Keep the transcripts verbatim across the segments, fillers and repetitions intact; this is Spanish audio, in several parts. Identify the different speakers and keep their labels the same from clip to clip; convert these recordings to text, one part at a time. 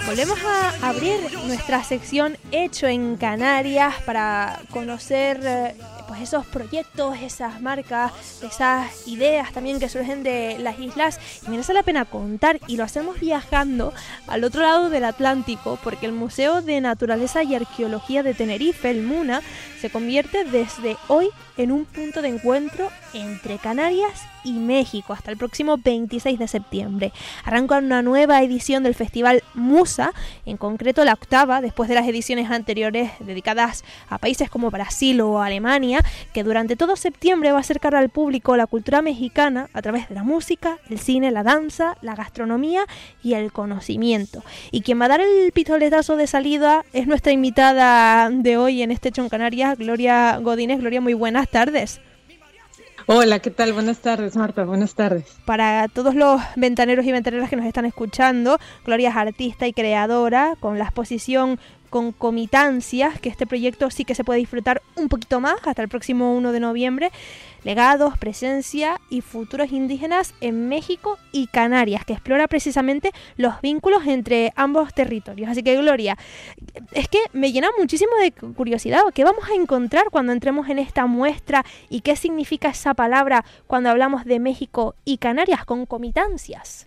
Speaker 1: Volvemos a abrir nuestra sección Hecho en Canarias para conocer eh, pues esos proyectos, esas marcas, esas ideas también que surgen de las islas. Y merece la pena contar, y lo hacemos viajando al otro lado del Atlántico, porque el Museo de Naturaleza y Arqueología de Tenerife, el MUNA, se convierte desde hoy en un punto de encuentro entre Canarias y México hasta el próximo veintiséis de septiembre. Arranca una nueva edición del Festival Musa, en concreto la octava, después de las ediciones anteriores dedicadas a países como Brasil o Alemania, que durante todo septiembre va a acercar al público la cultura mexicana a través de la música, el cine, la danza, la gastronomía y el conocimiento. Y quien va a dar el pistoletazo de salida es nuestra invitada de hoy en este Hecho en Canarias, Gloria Godínez. Gloria, muy buenas tardes.
Speaker 2: Hola, ¿qué tal? Buenas tardes, Marta, buenas tardes.
Speaker 1: Para todos los ventaneros y ventaneras que nos están escuchando, Gloria es artista y creadora con la exposición Concomitancias, que este proyecto sí que se puede disfrutar un poquito más hasta el próximo uno de noviembre. Legados, presencia y futuros indígenas en México y Canarias, que explora precisamente los vínculos entre ambos territorios. Así que, Gloria, es que me llena muchísimo de curiosidad. ¿Qué vamos a encontrar cuando entremos en esta muestra y qué significa esa palabra cuando hablamos de México y Canarias? Concomitancias.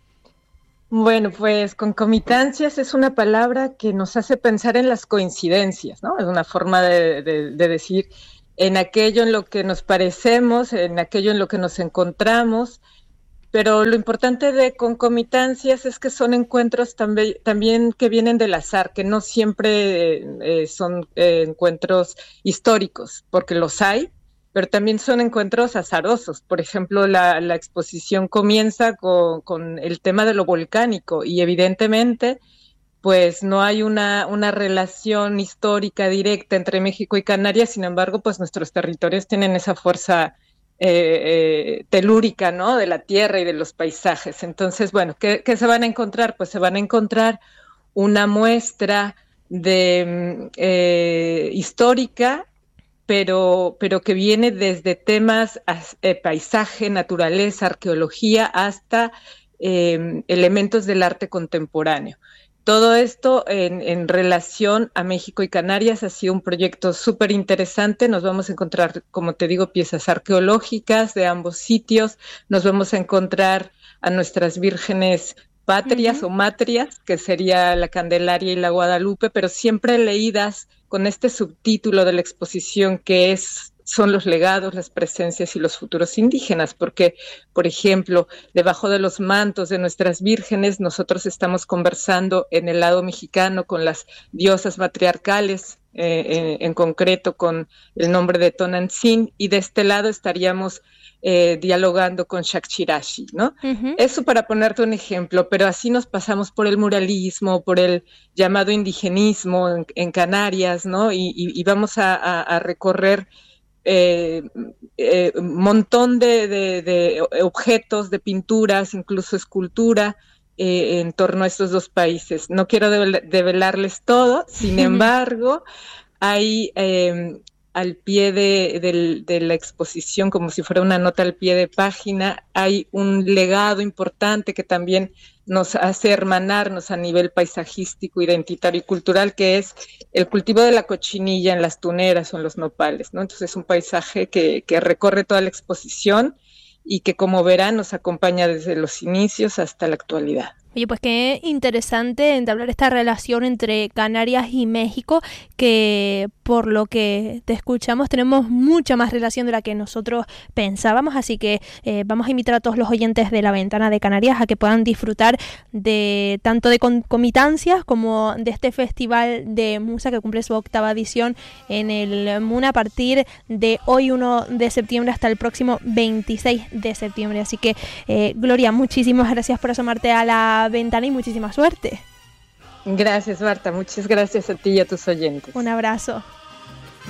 Speaker 2: Bueno, pues concomitancias es una palabra que nos hace pensar en las coincidencias, ¿no? Es una forma de, de, de decir en aquello en lo que nos parecemos, en aquello en lo que nos encontramos, pero lo importante de concomitancias es que son encuentros también, también que vienen del azar, que no siempre eh, son eh, encuentros históricos, porque los hay, pero también son encuentros azarosos. Por ejemplo, la, la exposición comienza con, con el tema de lo volcánico y evidentemente pues no hay una, una relación histórica directa entre México y Canarias. Sin embargo, pues nuestros territorios tienen esa fuerza eh, eh, telúrica, ¿no? De la tierra y de los paisajes. Entonces, bueno, ¿qué, qué se van a encontrar? Pues se van a encontrar una muestra de eh, histórica, pero, pero que viene desde temas eh, paisaje, naturaleza, arqueología, hasta eh, elementos del arte contemporáneo. Todo esto en, en relación a México y Canarias ha sido un proyecto súper interesante. Nos vamos a encontrar, como te digo, piezas arqueológicas de ambos sitios. Nos vamos a encontrar a nuestras vírgenes patrias uh-huh. o matrias, que sería la Candelaria y la Guadalupe, pero siempre leídas con este subtítulo de la exposición que es son los legados, las presencias y los futuros indígenas, porque, por ejemplo, debajo de los mantos de nuestras vírgenes, nosotros estamos conversando en el lado mexicano con las diosas matriarcales, eh, en, en concreto con el nombre de Tonantzin, y de este lado estaríamos eh, dialogando con Shakshirashi, ¿no? Uh-huh. Eso para ponerte un ejemplo, pero así nos pasamos por el muralismo, por el llamado indigenismo en, en Canarias, ¿no? Y, y, y vamos a, a, a recorrer Eh, eh, un montón de, de, de objetos, de pinturas, incluso escultura eh, en torno a estos dos países. No quiero develarles todo, sin embargo, hay eh, al pie de, de, de la exposición, como si fuera una nota al pie de página, hay un legado importante que también nos hace hermanarnos a nivel paisajístico, identitario y cultural, que es el cultivo de la cochinilla en las tuneras o en los nopales, ¿no? Entonces es un paisaje que, que recorre toda la exposición y que, como verán, nos acompaña desde los inicios hasta la actualidad.
Speaker 1: Oye, pues qué interesante entablar esta relación entre Canarias y México, que por lo que te escuchamos tenemos mucha más relación de la que nosotros pensábamos, así que eh, vamos a invitar a todos los oyentes de La Ventana de Canarias a que puedan disfrutar de tanto de concomitancias como de este festival de Musa que cumple su octava edición en el MUNA a partir de hoy uno de septiembre hasta el próximo veintiséis de septiembre. Así que, eh, Gloria, muchísimas gracias por asomarte a la ventana y muchísima suerte.
Speaker 2: Gracias, Marta. Muchas gracias a ti y a tus oyentes.
Speaker 1: Un abrazo.